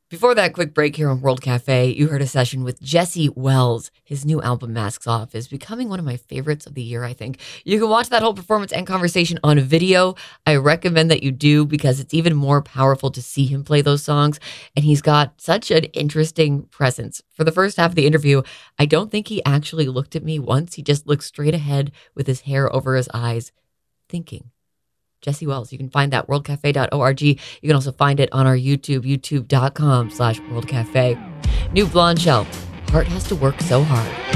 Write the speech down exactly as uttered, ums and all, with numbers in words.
Before that quick break here on World Cafe, you heard a session with Jesse Wells. His new album, Masks Off, is becoming one of my favorites of the year, I think. You can watch that whole performance and conversation on video. I recommend that you do because it's even more powerful to see him play those songs. And he's got such an interesting presence. For the first half of the interview, I don't think he actually looked at me once. He just looked straight ahead with his hair over his eyes, thinking. Jesse Wells. You can find that worldcafe dot org. You can also find it on our YouTube, youtube.com slash worldcafe. New Blonde Shell. Heart has to work so hard.